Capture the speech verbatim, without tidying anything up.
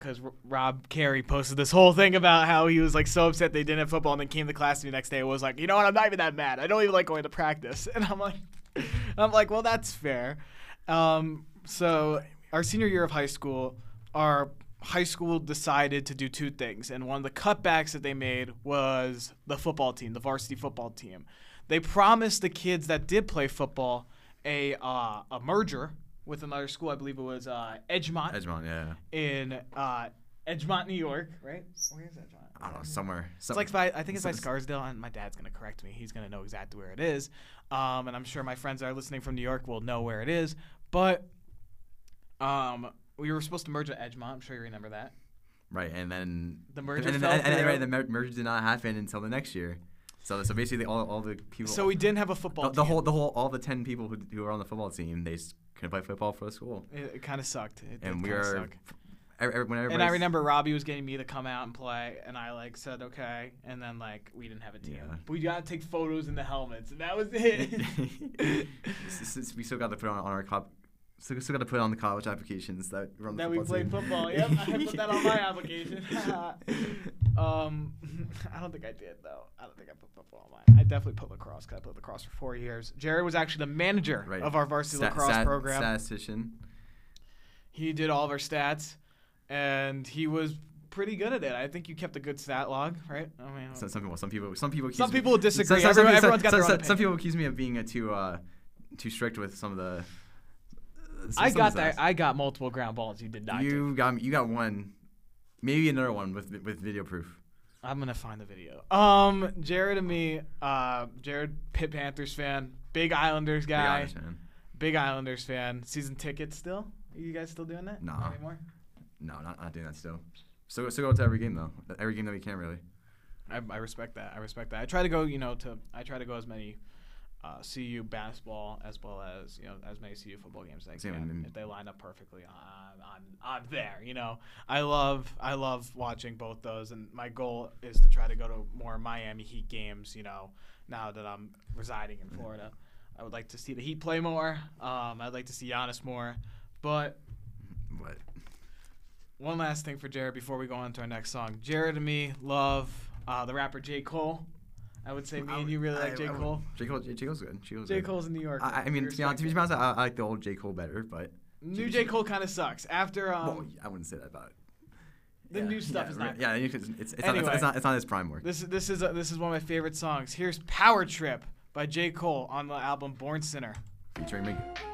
because Rob Carey posted this whole thing about how he was like so upset they didn't have football, and then came to class the next day and was like, you know what, I'm not even that mad. I don't even like going to practice. And I'm like, I'm like, well, that's fair. Um, so our senior year of high school, our high school decided to do two things, and one of the cutbacks that they made was the football team, the varsity football team. They promised the kids that did play football a uh, a merger with another school. I believe it was uh, Edgemont. Edgemont, yeah. In uh, Edgemont, New York, right? Where is Edgemont? I don't know, somewhere. It's like by, I think it's by Scarsdale, and my dad's gonna correct me. He's gonna know exactly where it is, um, and I'm sure my friends that are listening from New York will know where it is. But um, we were supposed to merge at Edgemont. I'm sure you remember that. Right, and then the merger and, fell and, and, and, through. and the merger did not happen until the next year. So, so basically, all all the people. So we didn't have a football. The, team. the whole, the whole, all the ten people who who were on the football team, they just couldn't play football for the school. It, it kind of sucked. It and did we kinda are. Suck. Every, when and I remember Robbie was getting me to come out and play, and I like said okay, and then like we didn't have a team. Yeah. But we got to take photos in the helmets, and that was it. We still got to put on, on our cop. So we still got to put on the college applications that we're on the that we football played team. football. Yep, I put that on my application. um, I don't think I did though. I don't think I put football on mine. I definitely put lacrosse because I played lacrosse for four years. Jared was actually the manager right. of our varsity Stat, lacrosse stat, program. Statistician. He did all of our stats, and he was pretty good at it. I think you kept a good stat log, right? I mean, some, some people, some people, some people. Some me, people disagree. Some, Everyone, some, everyone's got some, their some, own some people opinion. accuse me of being a too uh, too strict with some of the. Some, I some got of the that. I got multiple ground balls. You did not. You get. got you got one, maybe another one with with video proof. I'm gonna find the video. Um, Jared and me. Uh, Jared, Pitt Panthers fan, big Islanders guy. Big Islanders fan. Big Islanders fan. Season tickets still? Are you guys still doing that? No. Not anymore? No, not not doing that still. Still still go to every game though. Every game that we can really. I, I respect that. I respect that. I try to go. You know, to I try to go as many. Uh, C U basketball as well as you know as many C U football games as I Same, can. I mean, if they line up perfectly, I'm, I'm I'm there. You know, I love I love watching both those, and my goal is to try to go to more Miami Heat games. You know, now that I'm residing in Florida, I would like to see the Heat play more. Um, I'd like to see Giannis more, but what? One last thing for Jared before we go on to our next song. Jared and me love uh, the rapper J. Cole. I would say me and you really I, like J. I, Cole. J. Cole, J. Cole's good. J. Cole's, J. good. Cole's in New York. I, I mean, to be honest, to be honest, I, I like the old J. Cole better, but new J. Cole kind of sucks. After um, well, I wouldn't say that about it. The yeah, new stuff yeah, is not. Yeah, it's it's, it's, anyway, not, it's not it's not his prime work. This is this is a, this is one of my favorite songs. Here's "Power Trip" by J. Cole on the album Born Sinner. Featuring Megan.